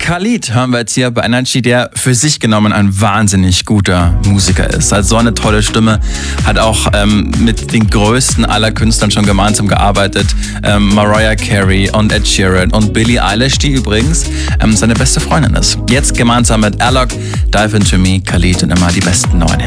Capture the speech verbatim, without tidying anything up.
Khalid hören wir jetzt hier bei Energy, der für sich genommen ein wahnsinnig guter Musiker ist. Also so eine tolle Stimme, hat auch ähm, mit den größten aller Künstlern schon gemeinsam gearbeitet. Ähm, Mariah Carey und Ed Sheeran und Billie Eilish, die übrigens ähm, seine beste Freundin ist. Jetzt gemeinsam mit Alok, Dive Into Me, Khalid und immer die besten neuen.